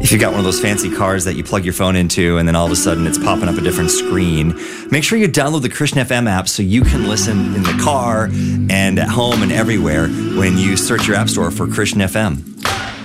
If you got one of those fancy cars that you plug your phone into and then all of a sudden it's popping up a different screen, make sure you download the Christian FM app so you can listen in the car and at home and everywhere when you search your app store for Christian FM.